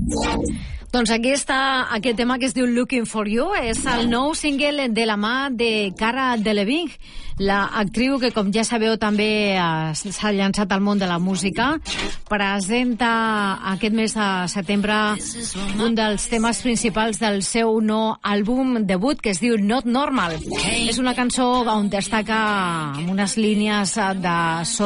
Doncs aquí està aquest tema que es diu Looking for You. És el nou single de la mà de Cara Delevingne, l'actriu que, com ja sabeu, també s'ha llançat al món de la música. Presenta aquest mes de setembre un dels temes principals del seu nou àlbum debut, que es diu Not Normal. És una cançó on destaca amb unes línies de